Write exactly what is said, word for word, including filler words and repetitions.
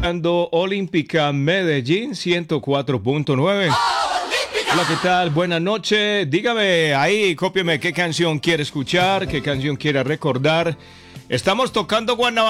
Olímpica Medellín ciento cuatro punto nueve. Hola, ¿qué tal? Buenas noches. Dígame ahí, cópieme qué canción quiere escuchar, qué canción quiere recordar. Estamos tocando Guanabana.